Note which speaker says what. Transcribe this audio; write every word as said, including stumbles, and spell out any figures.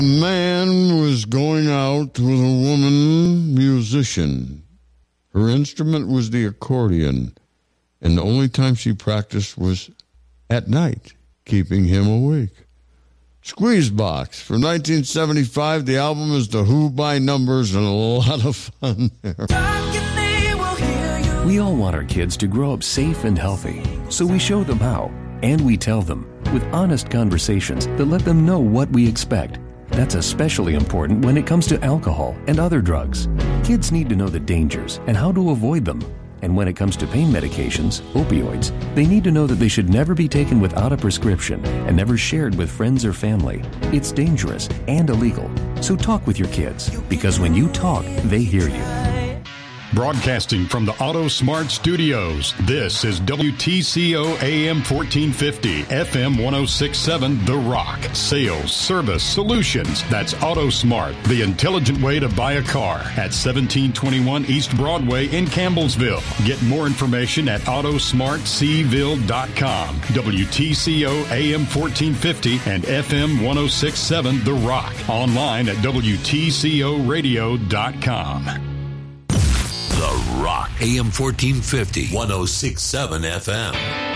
Speaker 1: Man was going out with a woman musician. Her instrument was the accordion, and the only time she practiced was at night, keeping him awake. Squeezebox from nineteen seventy-five. The album is The Who by Numbers, and a lot of fun there.
Speaker 2: We all want our kids to grow up safe and healthy, so we show them how, and we tell them with honest conversations that let them know what we expect. That's especially important when it comes to alcohol and other drugs. Kids need to know the dangers and how to avoid them. And when it comes to pain medications, opioids, they need to know that they should never be taken without a prescription and never shared with friends or family. It's dangerous and illegal. So talk with your kids, because when you talk, they hear you.
Speaker 3: Broadcasting from the Auto Smart Studios, this is W T C O A M fourteen fifty, F M ten sixty-seven, The Rock. Sales, service, solutions. That's Auto Smart, the intelligent way to buy a car. At seventeen twenty-one East Broadway in Campbellsville. Get more information at auto smart c ville dot com. W T C O A M fourteen fifty and F M ten sixty-seven, The Rock. Online at W T C O radio dot com.
Speaker 4: The Rock, A M fourteen fifty, ten sixty-seven F M.